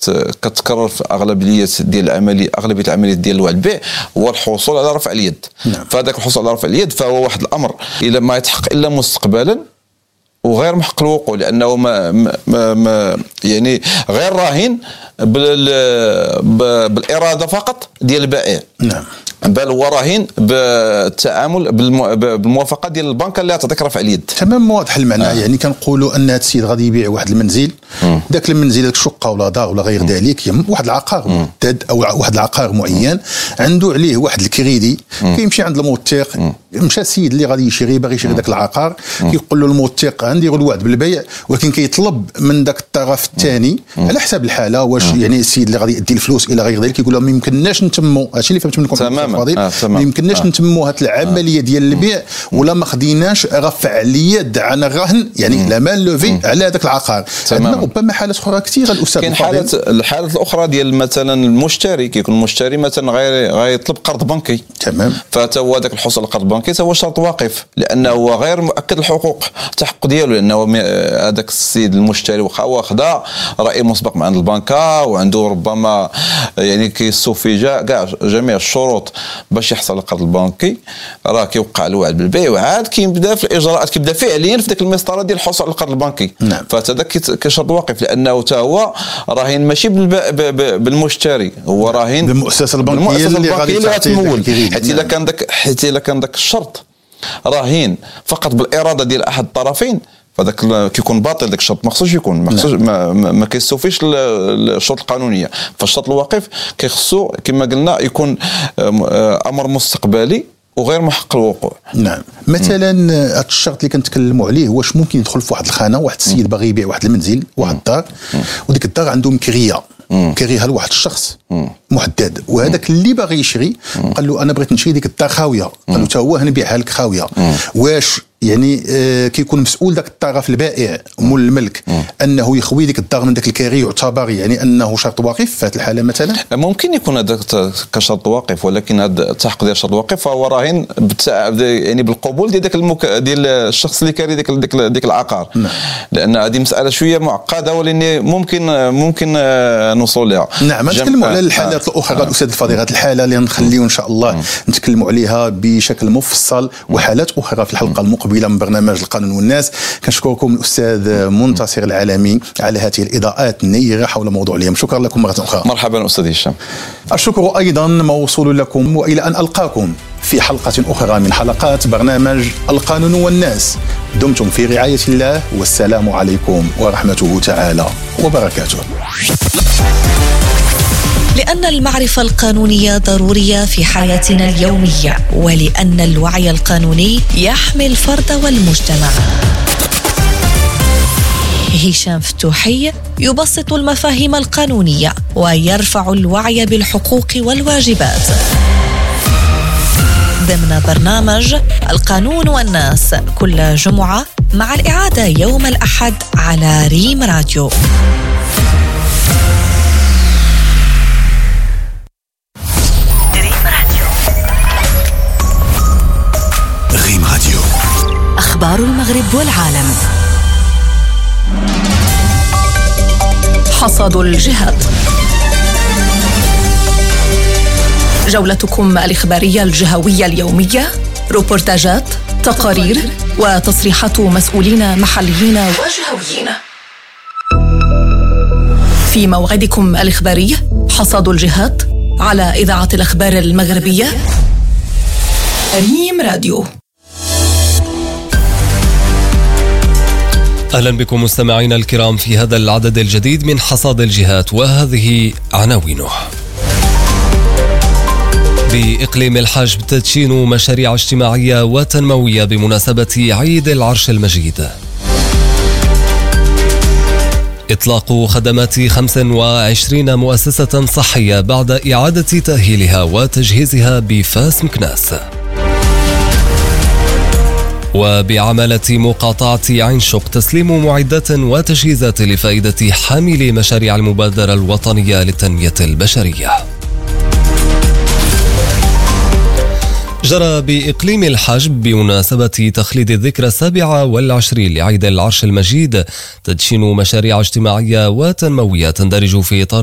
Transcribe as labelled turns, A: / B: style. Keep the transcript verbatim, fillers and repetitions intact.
A: كتكرر في اغلبيه ديال العمليه اغلبيه العمليات ديال الوعد البيع هو الحصول على رفع اليد. نعم. فهذاك الحصول على رفع اليد فهو واحد الامر الى ما يتحقق الا مستقبلا وغير محق الوقوع، لانه ما, ما, ما يعني غير راهن بالاراده فقط ديال البائع. نعم. بل هو راهن بالتعامل بالموافقه ديال البنك اللي تعطيك رفع اليد.
B: تمام، واضح المعنى. آه. يعني كنقولوا ان هذا السيد غادي يبيع واحد المنزل، ذاك المنزل داك الشقه ولا دار ولا غير ذلك، واحد العقار محدد او واحد العقار معين عنده عليه واحد الكريدي، كيمشي عند الموثق. مشى السيد اللي غادي يشري باغي يشري ذاك العقار، كيقول له الموثق عندي الوعد بالبيع، ولكن كيطلب من ذاك الطرف الثاني على حساب الحاله واش يعني السيد اللي غادي يدي الفلوس الى غير ذلك كيقول له ما يمكنناش نتموا هادشي اللي فهمت منكم فاضل. آه ما يمكنناش آه. نتموا هاد العمليه ديال البيع ولا ما خديناش رفع اليد عن الرهن، يعني لا مان لوفي على هذاك العقار. عندنا ربما حالات اخرى كثيره الاستاذ.
A: كاين حالات الحالات الاخرى ديال مثلا المشتري، كيكون المشتري مثلا غير غيطلب قرض بنكي. تمام. فتا هو ذاك الحصول على القرض البنكي هو شرط واقف، لانه هو غير مؤكد الحقوق التحقق ديالو، لانه هذاك السيد المشتري واخا هو خدا راي مسبق مع البنكه وعنده ربما يعني كيصوفي كاع جميع الشروط باش يحصل القرض البنكي، راه كيوقع الوعد بالبيع وعاد كيبدا في الاجراءات، كيبدا فعليا في ديك المسطره ديال الحصول على القرض البنكي. نعم. فهذاك كشرط واقف، لانه حتى هو راهن ماشي بالمشتري، هو راهن
B: بالمؤسسه البنكيه اللي غادي
A: تمول. حيت الا كان داك حيت الا كان داك الشرط راهن فقط بالاراده ديال احد الطرفين فذاك كيكون باطل. داك الشرط ما خصوش يكون، ما خصوش ما, ما, ما كيستوفيش الشروط القانونيه. فالشرط الواقف كيخصو كما قلنا يكون امر مستقبلي وغير محق الوقوع.
B: نعم. مثلا هذا الشرط اللي كنتكلموا عليه واش ممكن يدخل في واحد الخانه، واحد السيد باغي يبيع واحد المنزل واحد الدار، وديك الدار عنده مكريه كريها لواحد الشخص محدد، وهذاك اللي باغي يشري قال له انا بغيت نشري ديك الدار خاويه، قال له حتى هو نبيعها لك خاويه. واش يعني آه كيكون مسؤول ذاك الطرف البائع مول الملك م. انه يخوي ديك الدار من ذاك الكاري، يعتبر يعني انه شرط واقف في هذه الحاله مثلا؟
A: ممكن يكون هذا كشرط واقف، ولكن هذا التحقق ديال شرط واقف فهو راهن يعني بالقبول ديال ذاك المك... ديال الشخص اللي كاري ديك ديك, ديك العقار. م. لان هذه مساله شويه معقده ولكن ممكن ممكن نوصل لها.
B: نعم. نتكلموا على الحالات الاخرى الاستاذ الفضيل، هذه الحاله اللي نخليو ان شاء الله نتكلموا عليها بشكل مفصل، وحالات اخرى في الحلقه المقبله من برنامج القانون والناس. كنشكركم الاستاذ منتصر العالمي على هذه الاضاءات النيره حول موضوع اليوم. شكرا لكم مره اخرى.
A: مرحبا استاذ هشام.
B: الشكر ايضا موصول لكم، والى ان القاكم في حلقه اخرى من حلقات برنامج القانون والناس. دمتم في رعايه الله، والسلام عليكم ورحمته تعالى وبركاته.
C: لأن المعرفة القانونية ضرورية في حياتنا اليومية، ولأن الوعي القانوني يحمي الفرد والمجتمع. هشام فتوحي يبسط المفاهيم القانونية ويرفع الوعي بالحقوق والواجبات ضمن برنامج القانون والناس، كل جمعة مع الإعادة يوم الأحد على ريم راديو.
D: ريم راديو،
C: أخبار المغرب والعالم.
E: حصاد الجهات، جولتكم الإخبارية الجهوية اليومية، روبورتاجات، تقارير وتصريحات مسؤولين محليين وجهويين. في موعدكم الإخباري حصاد الجهات على إذاعة الأخبار المغربية ريم راديو.
D: أهلا بكم مستمعينا الكرام في هذا العدد الجديد من حصاد الجهات، وهذه عناوينه. بإقليم الحجب تدشين مشاريع اجتماعية وتنموية بمناسبة عيد العرش المجيد. إطلاق خدمات خمس وعشرين مؤسسة صحية بعد إعادة تأهيلها وتجهيزها بفاس مكناس. وبعملة مقاطعة عين شق تسليم معدات وتجهيزات لفائدة حاملي مشاريع المبادرة الوطنية للتنمية البشرية. جرى بإقليم الحجب بمناسبة تخليد الذكرى السابعة والعشرين لعيد العرش المجيد تدشين مشاريع اجتماعية وتنموية تندرج في إطار